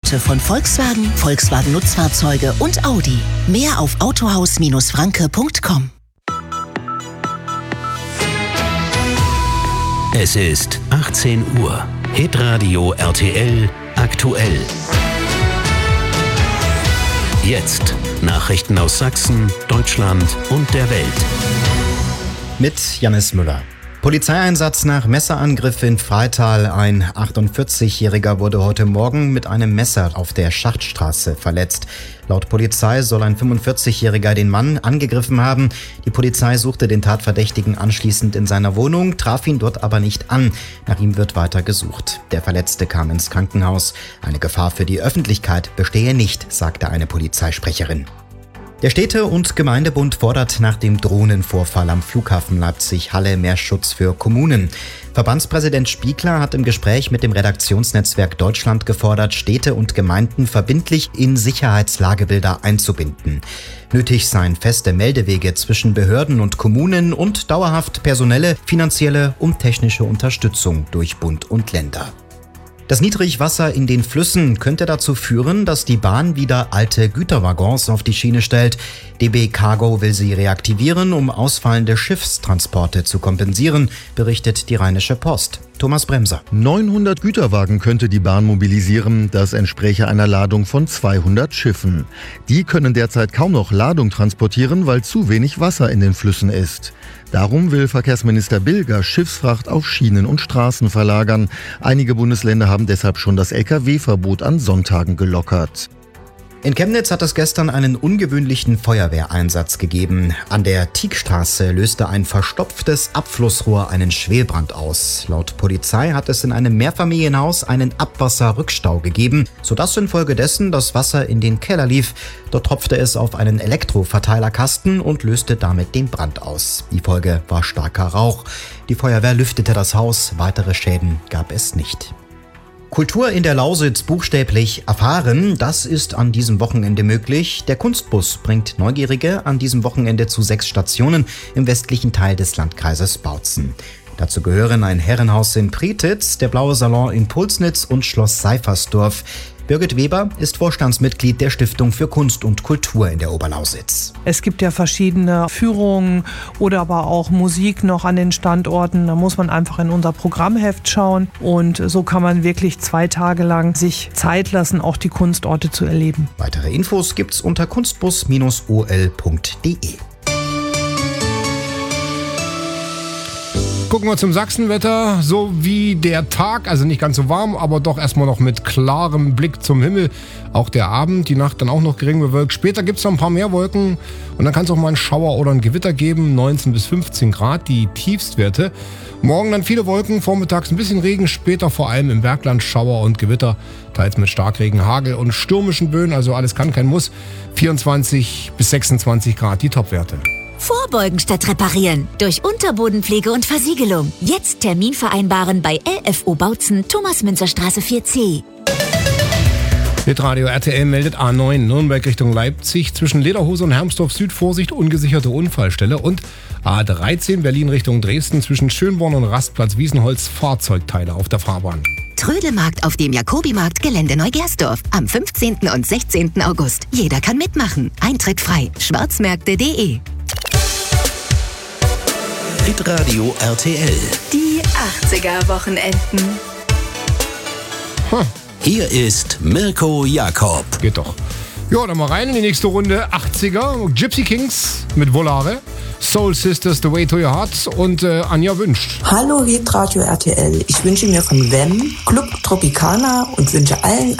Angebote von Volkswagen, Volkswagen Nutzfahrzeuge und Audi. Mehr auf autohaus-franke.com. Es ist 18 Uhr. Hitradio RTL aktuell. Jetzt Nachrichten aus Sachsen, Deutschland und der Welt. Mit Jannis Müller. Polizeieinsatz nach Messerangriff in Freital. Ein 48-Jähriger wurde heute Morgen mit einem Messer auf der Schachtstraße verletzt. Laut Polizei soll ein 45-Jähriger den Mann angegriffen haben. Die Polizei suchte den Tatverdächtigen anschließend in seiner Wohnung, traf ihn dort aber nicht an. Nach ihm wird weiter gesucht. Der Verletzte kam ins Krankenhaus. Eine Gefahr für die Öffentlichkeit bestehe nicht, sagte eine Polizeisprecherin. Der Städte- und Gemeindebund fordert nach dem Drohnenvorfall am Flughafen Leipzig-Halle mehr Schutz für Kommunen. Verbandspräsident Spiegler hat im Gespräch mit dem Redaktionsnetzwerk Deutschland gefordert, Städte und Gemeinden verbindlich in Sicherheitslagebilder einzubinden. Nötig seien feste Meldewege zwischen Behörden und Kommunen und dauerhaft personelle, finanzielle und technische Unterstützung durch Bund und Länder. Das Niedrigwasser in den Flüssen könnte dazu führen, dass die Bahn wieder alte Güterwaggons auf die Schiene stellt. DB Cargo will sie reaktivieren, um ausfallende Schiffstransporte zu kompensieren, berichtet die Rheinische Post. Thomas Bremser. 900 Güterwagen könnte die Bahn mobilisieren. Das entspräche einer Ladung von 200 Schiffen. Die können derzeit kaum noch Ladung transportieren, weil zu wenig Wasser in den Flüssen ist. Darum will Verkehrsminister Bilger Schiffsfracht auf Schienen und Straßen verlagern. Einige Bundesländer haben deshalb schon das Lkw-Verbot an Sonntagen gelockert. In Chemnitz hat es gestern einen ungewöhnlichen Feuerwehreinsatz gegeben. An der Tieckstraße löste ein verstopftes Abflussrohr einen Schwelbrand aus. Laut Polizei hat es in einem Mehrfamilienhaus einen Abwasserrückstau gegeben, sodass infolgedessen das Wasser in den Keller lief. Dort tropfte es auf einen Elektroverteilerkasten und löste damit den Brand aus. Die Folge war starker Rauch. Die Feuerwehr lüftete das Haus, weitere Schäden gab es nicht. Kultur in der Lausitz buchstäblich erfahren, das ist an diesem Wochenende möglich. Der Kunstbus bringt Neugierige an diesem Wochenende zu 6 Stationen im westlichen Teil des Landkreises Bautzen. Dazu gehören ein Herrenhaus in Prietitz, der Blaue Salon in Pulsnitz und Schloss Seifersdorf. Birgit Weber ist Vorstandsmitglied der Stiftung für Kunst und Kultur in der Oberlausitz. Es gibt ja verschiedene Führungen oder aber auch Musik noch an den Standorten. Da muss man einfach in unser Programmheft schauen und so kann man wirklich 2 Tage lang sich Zeit lassen, auch die Kunstorte zu erleben. Weitere Infos gibt's unter kunstbus-ol.de. Gucken wir zum Sachsenwetter, so wie der Tag, also nicht ganz so warm, aber doch erstmal noch mit klarem Blick zum Himmel. Auch der Abend, die Nacht dann auch noch gering bewölkt. Später gibt es noch ein paar mehr Wolken und dann kann es auch mal einen Schauer oder ein Gewitter geben. 19 bis 15 Grad, die Tiefstwerte. Morgen dann viele Wolken, vormittags ein bisschen Regen, später vor allem im Bergland Schauer und Gewitter. Teils mit Starkregen, Hagel und stürmischen Böen, also alles kann, kein Muss. 24 bis 26 Grad, die Topwerte. Vorbeugen statt reparieren. Durch Unterbodenpflege und Versiegelung. Jetzt Termin vereinbaren bei LFO Bautzen, Thomas-Münzer-Straße 4C. Hitradio RTL meldet A9 Nürnberg Richtung Leipzig. Zwischen Lederhose und Hermsdorf Süd Vorsicht, ungesicherte Unfallstelle. Und A13 Berlin Richtung Dresden zwischen Schönborn und Rastplatz Wiesenholz Fahrzeugteile auf der Fahrbahn. Trödelmarkt auf dem Jakobimarkt Gelände Neugersdorf am 15. und 16. August. Jeder kann mitmachen. Eintritt frei. Schwarzmärkte.de. Hitradio RTL. Die 80er-Wochenenden. Hier ist Mirko Jakob. Geht doch. Ja, dann mal rein in die nächste Runde. 80er, Gypsy Kings mit Volare, Soul Sisters, The Way to Your Heart und Anja wünscht. Hallo Hitradio RTL. Ich wünsche mir von Wem Club Tropicana und wünsche allen